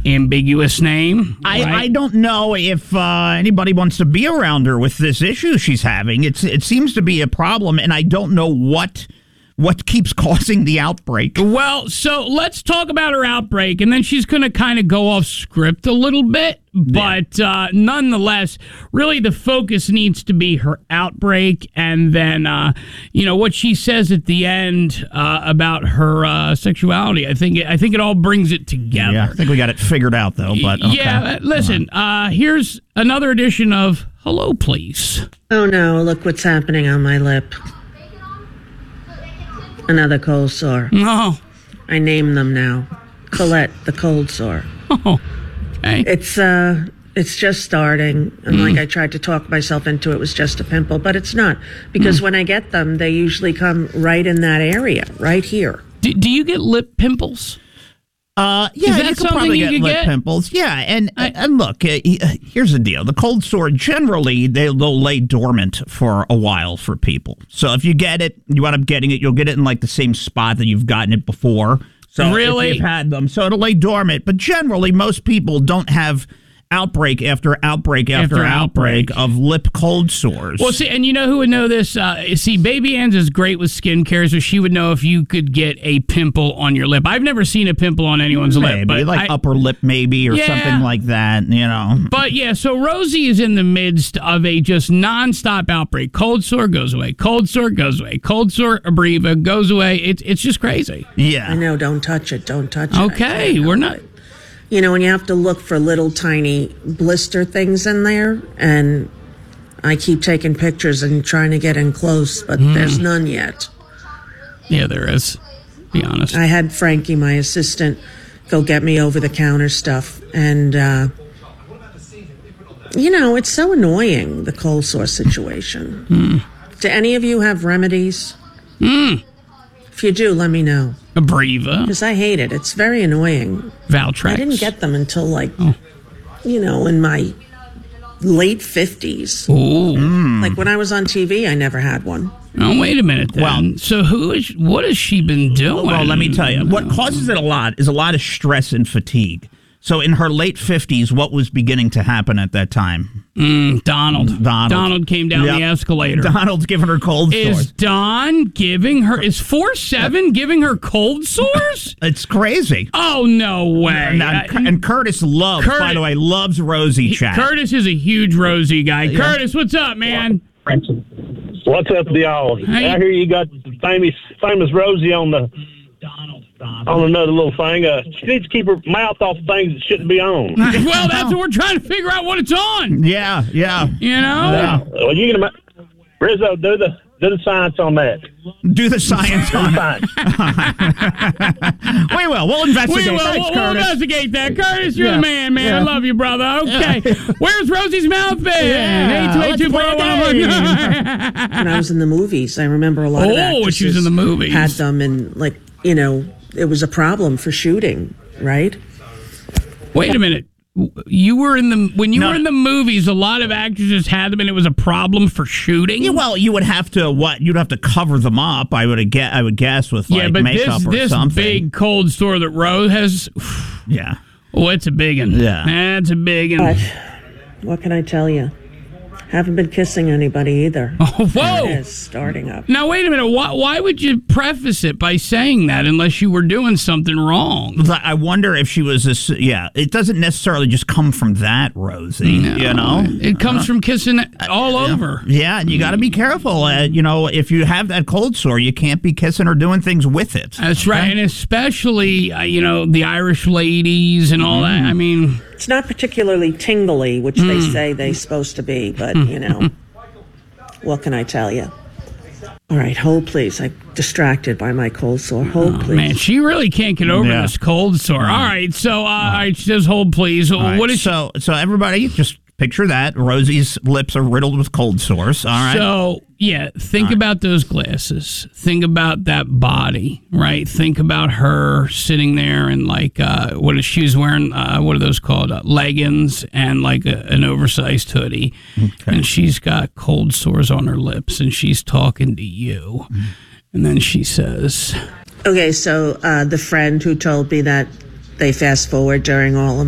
ambiguous name. Right? I don't know if anybody wants to be around her with this issue she's having. It seems to be a problem, and I don't know what keeps causing the outbreak. Well, so let's talk about her outbreak, and then she's going to kind of go off script a little bit. But nonetheless, really the focus needs to be her outbreak, and then, what she says at the end about her sexuality. I think it all brings it together. Yeah, I think we got it figured out, though. But okay. Yeah, listen, here's another edition of Hello, Please. Oh, no, look what's happening on my lip. Another cold sore. Oh. I name them now. Colette, the cold sore. Oh, okay. It's just starting. And like I tried to talk myself into it was just a pimple, but it's not. Because when I get them, they usually come right in that area, right here. Do you get lip pimples? Yeah, Is that you could something probably you get could lip get? pimples. Yeah, and look, here's the deal. The cold sore, generally, they'll lay dormant for a while for people. So if you get it, you end up getting it, you'll get it in like the same spot that you've gotten it before. So really? If you've had them. So it'll lay dormant. But generally, most people don't have outbreak after outbreak after outbreak of lip cold sores. Well, see, and you know who would know this? Baby Ann's is great with skincare, so she would know if you could get a pimple on your lip. I've never seen a pimple on anyone's lip. But like upper lip maybe or something like that, But yeah, so Rosie is in the midst of a just nonstop outbreak. Cold sore goes away. Cold sore goes away. Cold sore, Abreva goes away. It's just crazy. Yeah. I know, don't touch it. Don't touch it. Okay, we're not... You know, and you have to look for little tiny blister things in there, and I keep taking pictures and trying to get in close, but there's none yet. Yeah, there is. Be honest. I had Frankie, my assistant, go get me over-the-counter stuff, and, it's so annoying, the cold sore situation. Do any of you have remedies? If you do, let me know. Abreva. Because I hate it. It's very annoying. Valtrex. I didn't get them until, in my late 50s. Ooh. Like when I was on TV, I never had one. Oh, wait a minute then. Well, so what has she been doing? Well, let me tell you. What causes it a lot is a lot of stress and fatigue. So in her late 50s, what was beginning to happen at that time? Donald came down the escalator. Donald's giving her cold sores. Is 4'7" giving her cold sores? It's crazy. Oh, no way. And Curtis by the way, loves Rosie chat. Curtis is a huge Rosie guy. Yeah. Curtis, what's up, man? What's up, y'all? I hear you got famous Rosie on another little thing. She needs to keep her mouth off things that shouldn't be on. Well, that's what we're trying to figure out what it's on. Yeah. Yeah. Well, you can Rizzo, do the science on that. Do the science on it. We will. We'll investigate. We'll investigate that. Curtis, you're the man. I love you, brother. Okay. Where's Rosie's mouth been? 828-241. When I was in the movies, I remember a lot of actresses she was in the movies. Had them, and it was a problem for shooting, right? Wait a minute. You were in the were in the movies. A lot of actresses had them, and it was a problem for shooting. Yeah, well, you would have to You'd have to cover them up. I would guess with makeup or this something. Big cold sore that Rose has. Yeah. Oh, it's a big one. Yeah, that's a big one. What can I tell you? Haven't been kissing anybody either. Oh, whoa! It is starting up. Now, wait a minute. Why would you preface it by saying that unless you were doing something wrong? I wonder if she was this. Yeah, it doesn't necessarily just come from that, Rosie. No, it comes from kissing all over. Yeah, and you got to be careful. If you have that cold sore, you can't be kissing or doing things with it. That's right, and especially the Irish ladies and all that. I mean, it's not particularly tingly, which they say they're supposed to be, but what can I tell you? All right, hold please. I'm distracted by my cold sore. Hold please. Man, she really can't get over this cold sore. All right, so she says hold please. What is so everybody just picture that Rosie's lips are riddled with cold sores. All right. So think about those glasses. Think about that body, right? Think about her sitting there and what is she wearing? What are those called? Leggings and an oversized hoodie, and she's got cold sores on her lips, and she's talking to you, and then she says, "Okay, so the friend who told me that they fast forward during all of